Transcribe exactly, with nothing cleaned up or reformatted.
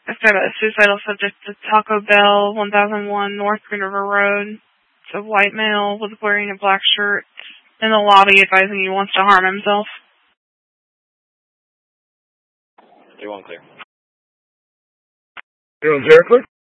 I've got a suicidal subject to Taco Bell, one thousand one North Green River Road. It's a white male with wearing a black shirt in the lobby advising he wants to harm himself. two one clear. two one clear, clear.